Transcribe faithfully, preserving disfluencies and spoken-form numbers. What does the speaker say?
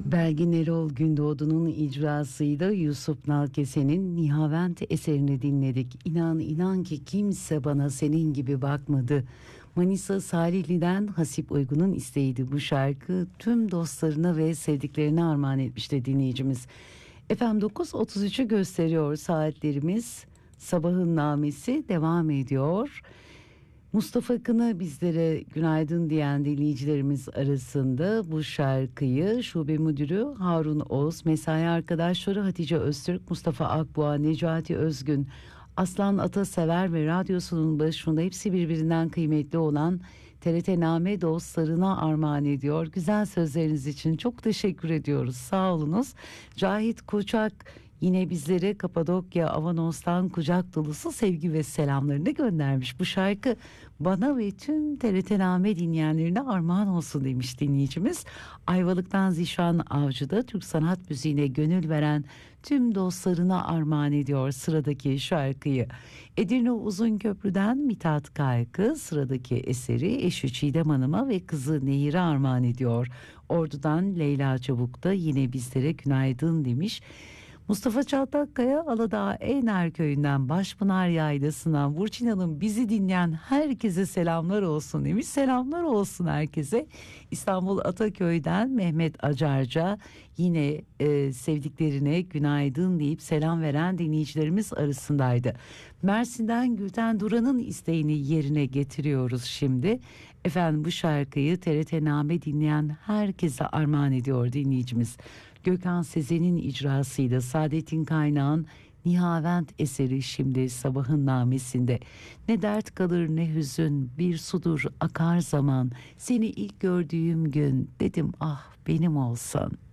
Belgin Erol Gündoğdu'nun icrasıyla Yusuf Nalkese'nin Nihavent eserini dinledik. İnan inan ki kimse bana senin gibi bakmadı. Manisa Salihli'den Hasip Uygun'un isteğiydi bu şarkı. Tüm dostlarına ve sevdiklerine armağan etmişti dinleyicimiz. Efendim dokuz otuz üçü gösteriyor saatlerimiz. Sabahın namesi devam ediyor. Mustafa Akın'a bizlere günaydın diyen dinleyicilerimiz arasında bu şarkıyı Şube Müdürü Harun Oğuz, mesai arkadaşları Hatice Öztürk, Mustafa Akboğa, Necati Özgün, Aslan Atasever ve radyosunun başında hepsi birbirinden kıymetli olan T R T Name dostlarına armağan ediyor. Güzel sözleriniz için çok teşekkür ediyoruz. Sağ olunuz. Cahit Koçak yine bizlere Kapadokya Avanos'tan kucak dolusu sevgi ve selamlarını göndermiş. Bu şarkı bana ve tüm T R T Name dinleyenlerine armağan olsun demiş dinleyicimiz. Ayvalık'tan Zişan Avcı da Türk sanat müziğine gönül veren tüm dostlarına armağan ediyor sıradaki şarkıyı. Edirne Uzunköprü'den Mithat Kaykı sıradaki eseri eşi Çiğdem Hanım'a ve kızı Nehir'e armağan ediyor. Ordu'dan Leyla Çabuk da yine bizlere günaydın demiş. Mustafa Çatakkaya Aladağ Eyner Köyü'nden Başpınar Yaylası'ndan Burçin Hanım bizi dinleyen herkese selamlar olsun demiş. Selamlar olsun herkese. İstanbul Ataköy'den Mehmet Acarca yine e, sevdiklerine günaydın deyip selam veren dinleyicilerimiz arasındaydı. Mersin'den Gülten Duran'ın isteğini yerine getiriyoruz şimdi. Efendim bu şarkıyı T R T Name dinleyen herkese armağan ediyor dinleyicimiz. Gökhan Sezen'in icrasıyla Saadettin Kaynağ'ın Nihavent eseri şimdi sabahın namesinde. Ne dert kalır ne hüzün, bir sudur akar zaman, seni ilk gördüğüm gün dedim ah benim olsan.